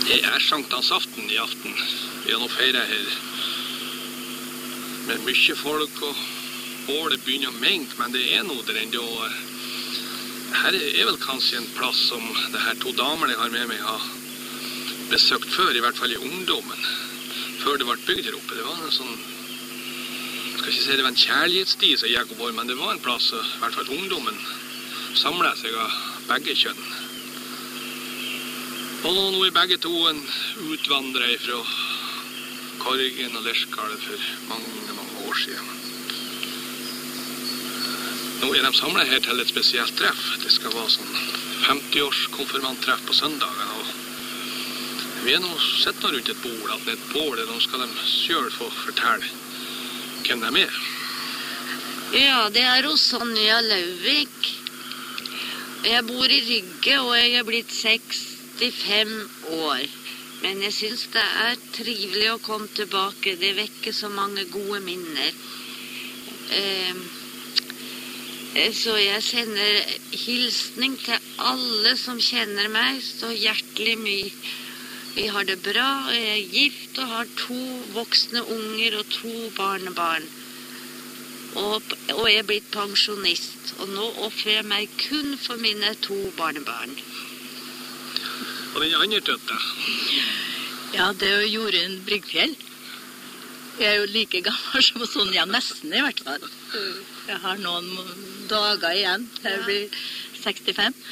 Det sankthansaften I aften. Vi har nå feiret her med mye folk, og året begynner å mengt, men det noe der enda. Her vel kanskje en plass som det her to damer jeg har med meg har besøkt før, I hvert fall I ungdommen. Før det ble bygd her oppe. Det var en sånn, skal ikke si det var en kjærlighetsti, så Jakob Borg, men det var en plass, I hvert fall ungdommen samlet seg av begge kjønn. Og nå begge to en utvandret fra Korgen og Lerskalet for mange år siden. Nå de samlet her til et spesielt treff. Det skal være sånn 50-års konfirmanttreff på søndagen. Og vi nå sett rundt et bord, at et bord, og nå skal de selv få fortelle hvem de Ja, det hos Sonja Lauvik. Jeg bor I Rygge, og jeg blitt 65 år. Men jeg synes det trivelig å komme tilbake. Det vekker så mange gode minner. Så jeg sender hilsning til alle som kjenner meg, så hjertelig mye. Vi har det bra, jeg gift og har 2 voksne unger og 2 barnebarn. Og jeg blitt pensjonist, og nå offrer jeg meg kun for mine 2 barnebarn. Og den andre tøtta? Ja, det Jorunn Bryggfjell. Jeg jo like gammel som Sonja, nesten I hvert fall. Jeg har noen dager igjen, jeg blir 65.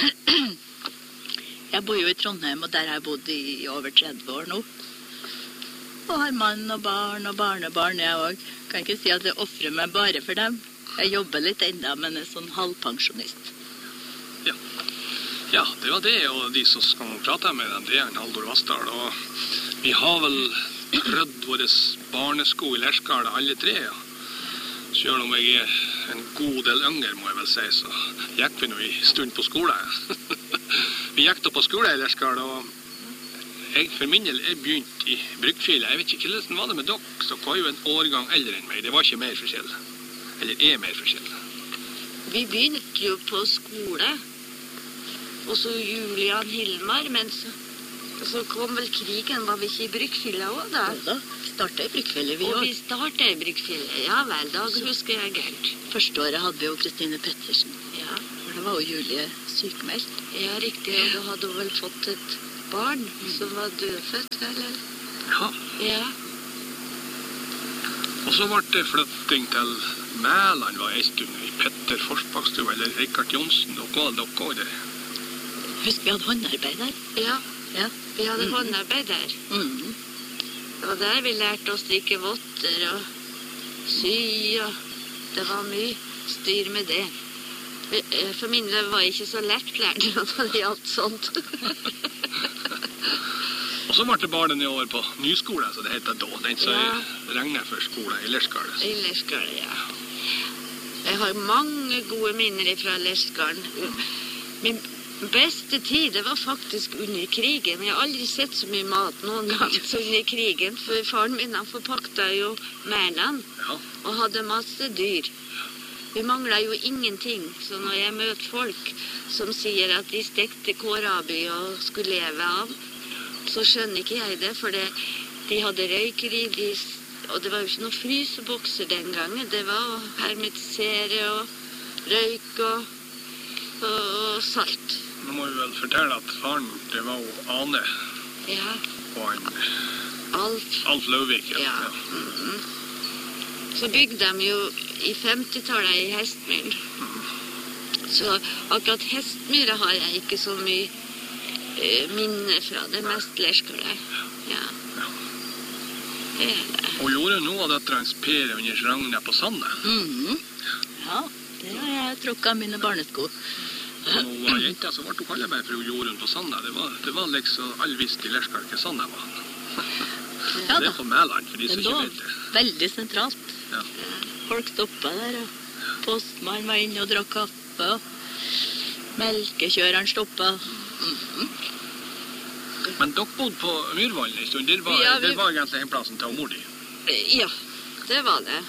Jeg bor jo I Trondheim, og der har jeg bodd I over 30 år nå. Og har mann og barn og barnebarn, jeg også. Kan ikke si at jeg offrer meg bare for dem. Jeg jobber litt enda, men sånn halvpensjonist. Ja. Ja, det var det, og de som skal prate med dem, det en Haldor Vassdal, og vi har vel prøvd våre barnesko I Lerskalet, alle 3, ja. Selv om jeg en god del yngre, må jeg vel si, så gikk vi nå I stund på skole. Vi gikk da på skole I Lerskalet, og jeg for min del begynt I Bryggfjell. Jeg vet ikke hvordan var det med dere, så var jo en årgang eldre enn meg. Det var ikke mer forskjell. Eller mer forskjell. Vi begynte jo på skole, og så Julian Hilmar, men så kom vel krigen, var vi ikke I Bryggfjellet også da? Ja da, startet I Bryggfjellet vi også. Og vi startet I Bryggfjellet, ja vel, da husker jeg galt. Første året hadde vi jo Kristine Pettersen. Ja. For det var jo Julie sykemeldt. Ja, riktig, og da hadde hun vel fått et barn som var dødfødt, eller? Ja. Ja. Og så ble det flytting til Mæland, var en stund I Petter Forsbakstue, eller Rikard Jonsen, og hva dere det? Husk, vi hadde håndarbeid der. Ja, Ja. vi hadde håndarbeid der. Og der vi lærte å strikke votter og sy, og det var mye styr med det. For min del var jeg ikke så lettlært når det gjaldt sånt. Og så ble det bare den over på nyskole, så det heter da. Den som regner for skole I Lerskalet. I Lerskalet, ja. Jeg har mange gode minner fra Lerskalet. Min beste tid, det var faktisk under krigen. Jeg har aldri sett så mye mat noen gang som under krigen, for faren min han forpakta jo Mæland og hadde masse dyr. Vi manglet jo ingenting, så når jeg møter folk som sier at de stekte kåraby og skulle leve av, så skjønner ikke jeg det, for de hadde røykeri, og det var jo ikke noen frysebokser den gangen. Det var å hermetisere og røyk og salt. Nå må vi vel fortelle at faren, det var jo Ane. Ja. Og en Alf Løvik. Ja. Så bygde de jo I 50-tallet I Hestmyr. Så akkurat Hestmyra har jeg ikke så mye minne fra. Det mest Lerskalet. Ja. Det det. Og gjorde noe av dette hans Per under Ragnar på Sande. Ja, det har jeg trukket mine barnesko. Og når hun var jenta, så ble hun kallet meg for Jorunn på Sande. Det var liksom all visst I Lerskalet hva Sande var. Ja, det på Mæland, for de som ikke vet det. Veldig sentralt. Ja. Folk stoppet der, og postmannen var inne og drakk kaffe, og melkekjøreren stoppet. Men dere bodde på Myrvallen en stund. Det var egentlig en plassen til mor di. Ja, det var det.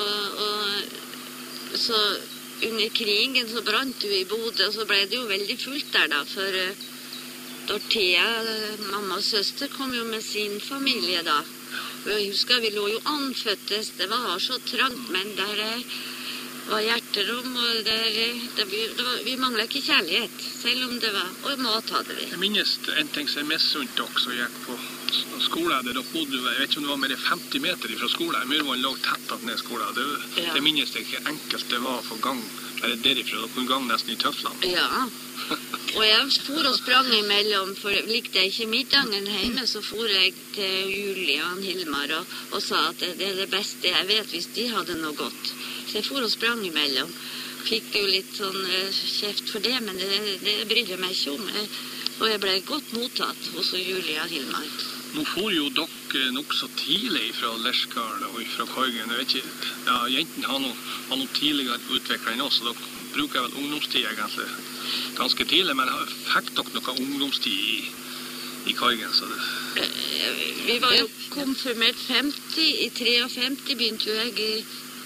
Og så under krigen så brant jo I Bodø, og så ble det jo veldig fullt der da, for Dorthea, mammas søster, kom jo med sin familie da. Jeg husker vi lå jo anføttes, det var så trangt, men der var hjerterom, og vi manglet ikke kjærlighet, selv om det var, og mat hadde vi. Jeg minnes en ting som jeg misunt også, jeg gikk på skole der dere bodde, jeg vet ikke om det var mer 50 meter fra skole, Myrvann lå tett at ned skole, det minnes jeg ikke enkelt det var for gang, bare derifra, dere kunne gang nesten i tøflene. Ja, og jeg for og sprang imellom, for likte jeg ikke middagen hjemme, så for jeg til Julia og Hilmar og sa at det er det beste jeg vet hvis de hadde noe godt. Så jeg for og sprang imellom. Fikk jo litt sånn kjeft for det, men det brydde jeg meg ikke om. Og jeg ble godt mottatt hos Julia og Hilmar. Nå får jo dere nok så tidlig fra Lerskal og fra Korgen. Jeg vet ikke, ja, jentene har noe tidligere utviklet enn oss, så dere bruker vel ungdomstid egentlig ganske tidlig, men fikk dere noe ungdomstid i Korgen? Så det... Vi var jo konfirmert 50, i 53 begynte jo jeg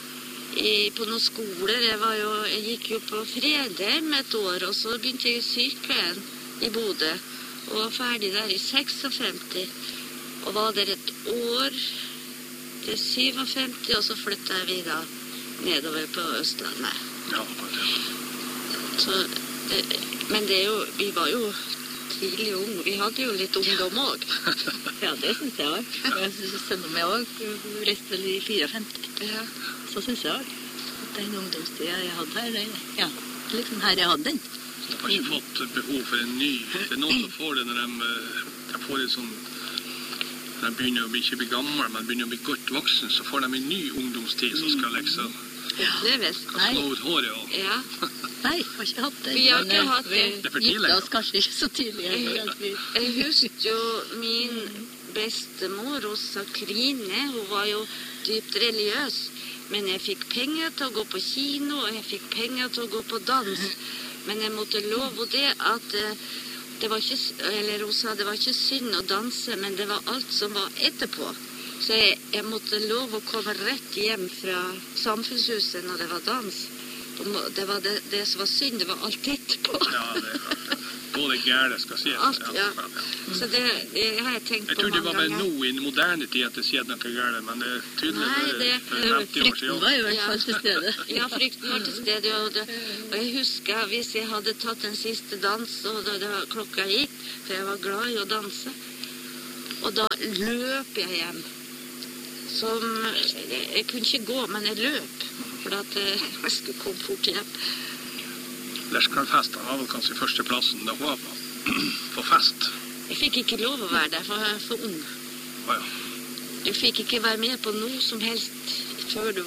på noen skoler. Jeg gikk jo på Fredheim et år, og så begynte jeg i sykepleien i Bodø, og var ferdig der i 56, og var der et år til 57, og så flyttet vi da nedover på Østlandet. Ja, så, men det er jo, vi var jo tidlig unge, vi hadde jo litt ungdom også. Ja, det synes jeg også. Jeg synes sønnen min også reiste vel i 54. Ja. Så synes jeg også. Den ungdomstiden jeg hadde her, ja, liksom her jeg hadde den. Så de har ikke fått behov for en ny. Det er noen som får det når de får et sånn, når de begynner å ikke bli gammel, men begynner å bli godt voksen, så får de en ny ungdomstid som skal liksom slå ut håret. Og... Ja. Nei, jeg har ikke hatt det. Vi har ikke hatt det. Det er for tidlig. Gifta oss kanskje ikke så tidlig. Jeg husker jo min bestemor, Rosa Krine, hun var jo dypt religiøs, men jeg fikk penger til å gå på kino, og jeg fikk penger til å gå på dans. Men jeg måtte love det at det var ikke, eller Rosa, det var ikke synd å danse, men det var alt som var etterpå. Så jeg måtte love å komme rett hjem fra samfunnshuset når det var dans. Det var det som var synd, det var alt etterpå. Ja, det er klart. Både gærne skal sies. Alt, ja. Så det har jeg tenkt på mange ganger. Jeg tror det var vel nå i moderne tid at det sier noe gærne, men det er tydelig for 50 år siden. Frykten var jo i hvert fall til stede. Ja, frykten var til stede, og jeg husker hvis jeg hadde tatt den siste dans, og da klokka gikk, for jeg var glad i å danse, og da løp jeg hjem. Jeg kunne ikke gå, men jeg løp, for at jeg skulle komme fort hjem. Lerskal-festen var vel kanskje førsteplassen da hun var på fest. Jeg fikk ikke lov å være der, for jeg er for ung. Ja. Du fikk ikke være med på noe som helst før du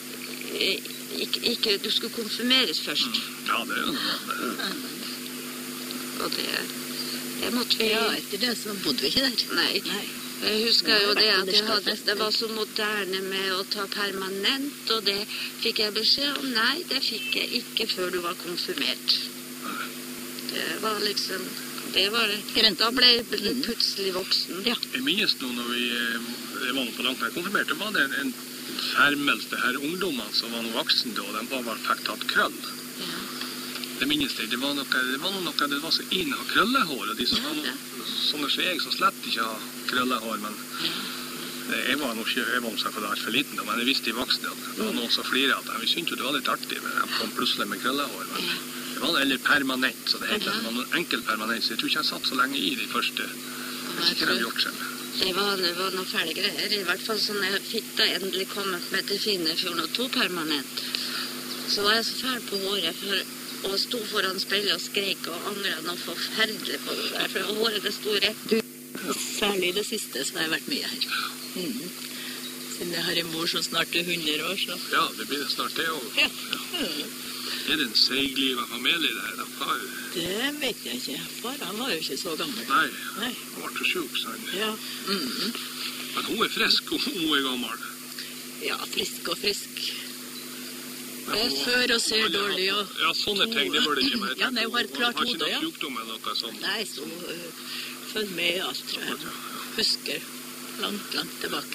du skulle konfirmeres først. Ja, det er jo noe. Og det måtte vi... Ja, etter det så bodde vi ikke der. Nei. Jeg husker jo det at det var så moderne med å ta permanent, og det fikk jeg beskjed om. Nei, det fikk jeg ikke før du var konfirmert. Det var liksom... Da ble jeg plutselig voksen. Ja. Jeg minnes nå når vi var på langt vei konfirmert, det var det en fermelse her ungdommene som var noen voksne da, og de bare fikk tatt krøll. Ja. Det minnes jeg, det var så inn å ha krøllehår, og de som var noe, sånne som jeg som slett ikke har krøllehår, men jeg var nok for liten, men jeg visste de voksne at det var noen som flirer at vi syntes jo det var litt artig, men de kom plutselig med krøllehår, men det var eller permanent, så det heter det var noen enkel permanent, så jeg tror ikke jeg satt så lenge i de første, hvis ikke de hadde gjort selv. Det var noen fæle greier, i hvert fall sånn jeg fikk da endelig kommet med til Finnefjorden og 2 permanent. Så var jeg så fæl på håret, og sto foran speilet og skrek og angret noe forferdelig på det der, for håret det sto rett ut. Særlig det siste som har vært mye her. Siden jeg har en mor som snart er 100 år, så... Ja, det blir snart det også. Ja. Er det en seiglivet familie der? Det vet jeg ikke. Far, han var jo ikke så gammel. Nei. Han var så syk, sa han. Ja. Men hun er frisk, og hun er gammel. Ja, frisk og frisk. Det er før og ser dårlig, og... Ja, sånne ting, det bør det ikke være. Ja, nei, hun har et klart hode, ja. Har ikke noe sykdom eller noe sånt? Nei, så følg med i alt, tror jeg. Husker langt tilbake.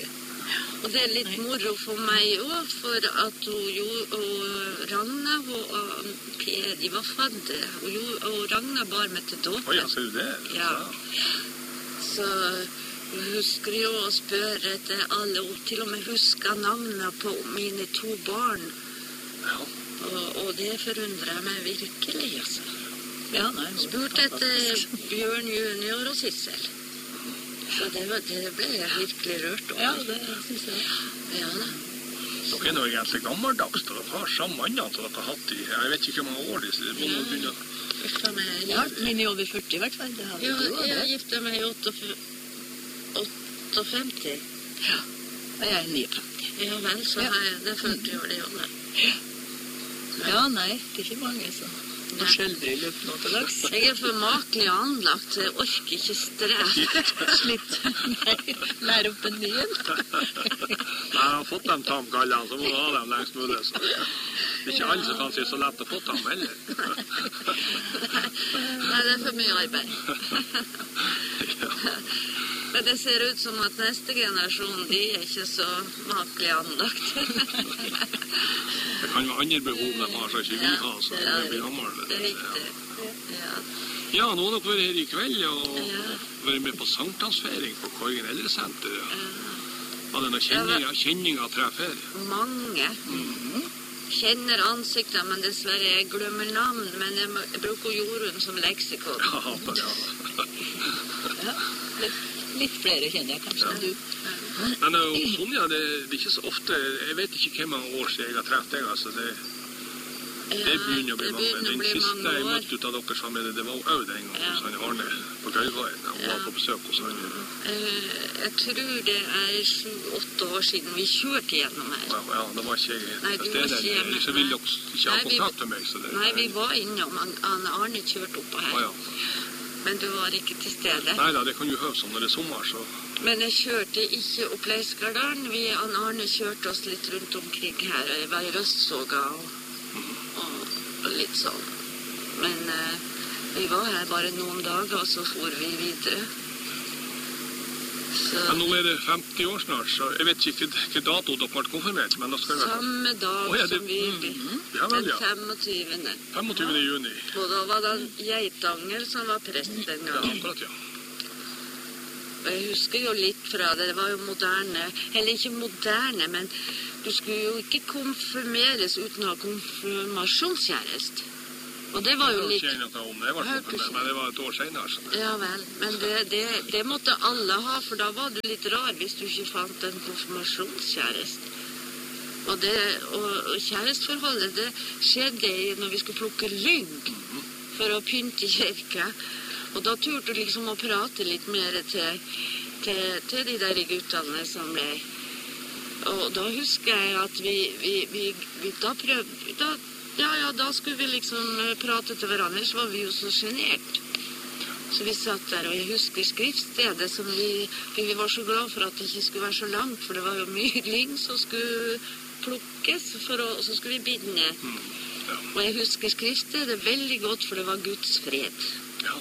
Og det litt moro for meg også, for at og Ragna og Per, de var fadde. Og Ragna bar meg til dåpen. Ser du det? Ja. Så jeg husker jo å spørre etter alle, og til og med husker navnene på mine 2 barn. Ja. Og det forundrer meg virkelig, altså. Ja, nei. Spurt etter Bjørn Junior og Sissel. Så det ble jeg virkelig rørt over. Ja, det synes jeg. Ja da. Dere er nå ganske gammeldags, da dere har samme annet som dere har hatt i, jeg vet ikke hvor mange år det må nå begynne. Gifta meg. Ja, min er over 40 i hvert fall. Det hadde Ja, du også, jeg det. gifta meg i 58. Ja, og jeg er 59. Ja vel, så Ja. har jeg det 40 år det jo. Ja, nei, det er ikke mange som har selvbryllup nå til dags. Jeg er for makelig anlagt, så jeg orker ikke streve. Slitt. Nei, lære opp en ny en. Jeg har fått dem tamgallene, så må du ha dem lengst mulig. Så. Det er ikke alle som kan si så lett å få tam heller. Nei, det er for mye arbeid. Men det ser ut som at neste generasjon, de er ikke så makelig anlagt. Det kan være andre behov de har, så ikke vi har, så det blir gammel. Det er riktig. Ja. Ja, nå har dere vært her i kveld og vært med på sankthansfeiring på Korgen eldresenter. Var det noen kjenninger av treff her? Mange. Kjenner ansikter, men dessverre jeg glemmer navn. Men jeg bruker Jorunn som leksikon. Ja. Litt flere kjenner jeg kanskje enn du. Men Sonja, det er ikke så ofte, jeg vet ikke hvor mange år siden jeg har treft deg, altså det begynner å bli mange. Den siste jeg møtte ut av deres familie, det var også den gang hos Arne på Gøyveien. Han var på besøk hos han. Jeg tror det er 7-8 år siden vi kjørte gjennom her. Ja, da var ikke jeg Nei, du var ikke hjemme. Så vil dere ikke ha kontakt med meg. Så det, nei, vi var innom. Arne kjørte oppå her. Ja. Men du var ikke til stede. Nei da, det kan jo høres som når det er sommer, så... Men jeg kjørte ikke opp Leisgardalen. Arne kjørte oss litt rundt omkring her. Jeg var i Røstsoga og litt sånn. Men vi var her bare noen dager, og så for vi videre. Så... Men nå er det 50 år snart, så jeg vet ikke hvilken dato dere ble konfirmert, men da skal jeg være... Samme dag som vi... Ja, vel, ja. Den 25. 25. juni. Og da var det Geitanger som var prest den Ja, gangen. akkurat, ja. Og jeg husker jo litt fra det, det var jo moderne, eller ikke moderne, men du skulle jo ikke konfirmeres uten å ha konfirmasjonskjærest. Og det var jo litt... Jeg kjenner noe om det, men det var et år senere. Så. Ja vel, men det måtte alle ha, for da var du litt rar hvis du ikke fant en konfirmasjonskjærest. Og kjærestforholdet, det skjedde når vi skulle plukke lyng for å pynte kirka. Og da turte du liksom å prate litt mer til de der guttene som ble. Og da husker jeg at vi da prøvde... Da skulle vi liksom prate til hverandre, så var vi jo så genert. Så vi satt der, og jeg husker skriftstedet som vi var så glad for at det ikke skulle være så langt, for det var jo mye lyng som skulle plukkes, og så skulle vi binde. Og jeg husker skriftstedet veldig godt, for det var Guds fred. Ja.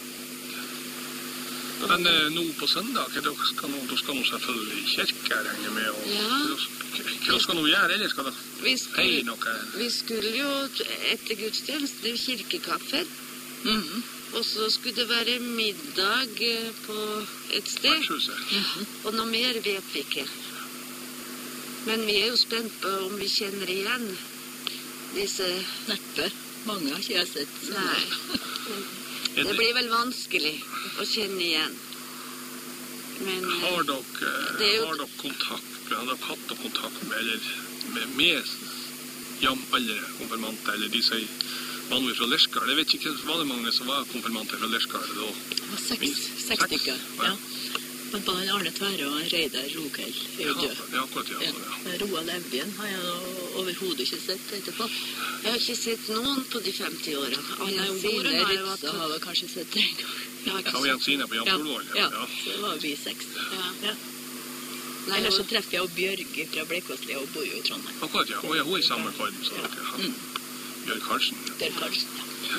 Men nå på søndag, du skal nå selvfølgelig i kirke, regner med, og hva skal du gjøre, eller skal du feire noe? Vi skulle jo etter gudstjeneste kirkekaffer, og så skulle det være middag på et sted, og noe mer vet vi ikke. Men vi er jo spent på om vi kjenner igjen disse... Neppe. Mange har ikke jeg sett. Nei. Det blir vel vanskelig å kjenne igjen. Men har dere kontakt, har dere hatt kontakt med jevnaldrende konfirmanter, eller de som var noe fra Lerskard? Jeg vet ikke, var det mange som var konfirmanter fra Lerskard? Det var 6 stykker, ja. Men både Arne Tvære og Reidar Rokeld er jo død. Ja, akkurat, ja. Roald Evjen har jeg overhodet ikke sett etterpå. Jeg har ikke sett noen på de 50 årene. Jensine Ritsa har jeg kanskje sett en gang. Ja, og Jensine på Jan Solvål. Ja, så var vi 6. Ja. Ellers så treffer jeg jo Bjørg fra Bleikvasslia, og bor jo i Trondheim. Akkurat, ja. Og hun er i samme form, så Bjørg Karlsen. Bjørg Karlsen, ja.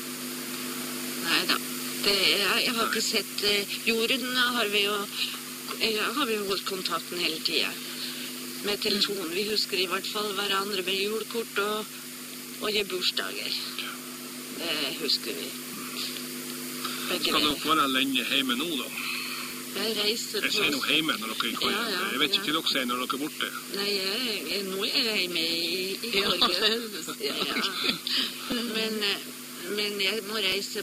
Neida. Jeg har ikke sett Jorunn har vi jo har vi holdt kontakten hele tiden. Med telefon. Vi husker i hvert fall hverandre med julekort og gjør bursdager. Det husker vi. Skal dere være lenge hjemme nå, da? Jeg reiser på... Jeg sier noe hjemme når dere ikke er. Jeg vet ikke til dere sier når dere er borte. Nei, nå er jeg hjemme i Norge. Ja. Men jeg må reise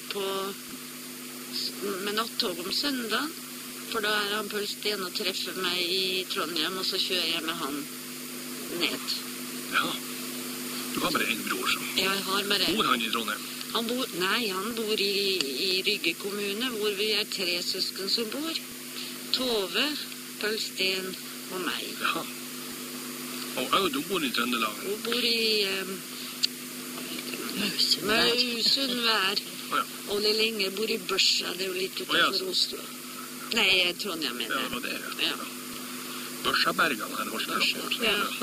med nattog om søndag, for da er han Pølsten og treffer meg i Trondheim, og så kjører jeg med han ned. Ja. Du har bare en bror, så. Jeg har bare en. Bor han i Trondheim? Han bor i Rygge kommune, hvor vi er 3 søsken som bor. Tove, Pølsten og meg. Ja. Og du bor i Trøndelag? Hun bor i Mausundvær. Og Lillenger bor i Børsa, det er jo litt utenfor Oslo. Nei, Trondheim mener jeg. Ja, det var det, ja. Børsabergene her holdt jeg på.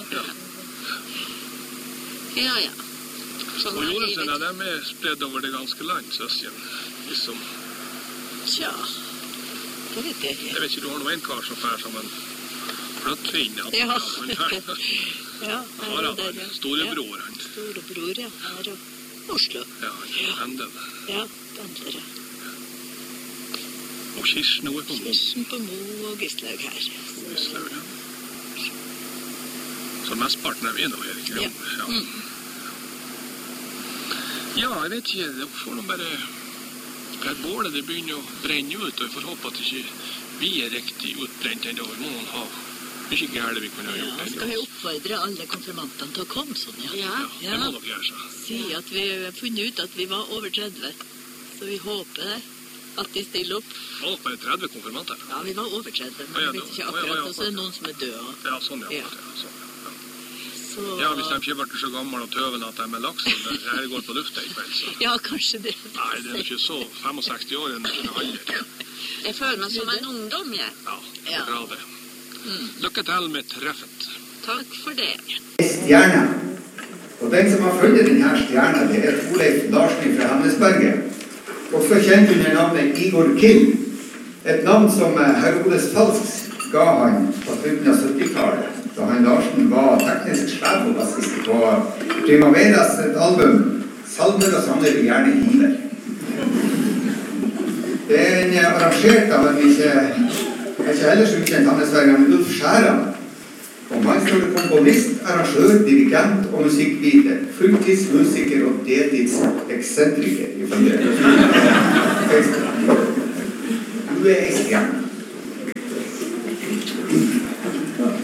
Ja. Og Jorunsen, de er spredd over det ganske land, søsken. Liksom. Tja, det vet jeg ikke. Jeg vet ikke, du har noen kar som fær som en fløttvinn. Ja. Harald, storebror han. Storebror, ja. Her og Oslo. Ja, pendel. Ja, pendlere. Og Kirsten, hun er på Mo. Kirsten på Mo og Gislaug her. Gislaug, ja. Så mestparten er vi nå, Erik. Ja. Ja, jeg vet ikke, det får nå bare... bålet det begynner å brenne ut, og jeg får håpe at ikke vi er riktig utbrent enda. Vi må ha mye gærlig vi kunne ha gjort. Ja, skal vi oppfordre alle konfirmantene til å komme sånn, ja? Ja, det må dere gjøre seg. Si at vi har funnet ut at vi var over 30, så vi håper det. At de stiller opp. Var dere bare 30 konfirmanter? Ja, vi var over 30, men jeg vet ikke akkurat, og så er det noen som er døde. Ja, sånn, ja. Så... Ja, hvis de ikke ble så gamle og tøvende at de er laksen, det går på lufta i kveld, så... Ja, kanskje det. Nei, det er ikke så 65 år enn det alder. Jeg føler meg som en ungdom, jeg. Ja, det er bra det. Lykke til med treffet. Takk for det. Stjerne. Og den som har funnet denne stjerna, det er Oleif Larsen fra Hemnesberget. Også kjent under navnet Igor Kill. Et navn som Herodes Falsk ga han på slutten av 70-tallet. Da han Larsen var teknisk sjef og bassist på Primaveras album Salmer og sanger vi gjerne hiver. Det er en arrangert av en ikke ellers ukjent Hemnesberger, men Ulf Skjæran. Og han står komponist, arrangør, dirigent og musikkviter, fulltidsmusiker og deltidseksentriker. Du er en stjerne.